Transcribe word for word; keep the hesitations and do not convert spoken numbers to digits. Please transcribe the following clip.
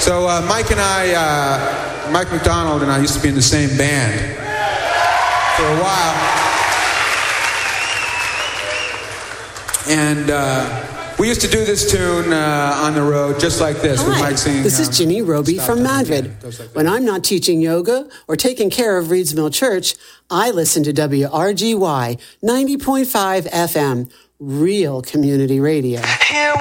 So uh, Mike and I, uh, Mike McDonald and I used to be in the same band for a while. And uh, we used to do this tune uh, on the road just like this. Hi, with Mike singing, this is um, Ginny Roby Stop from Time Madrid. Again. Goes like When I'm not teaching yoga or taking care of Reeds Mill Church, I listen to W R G Y ninety point five F M, real community radio. Here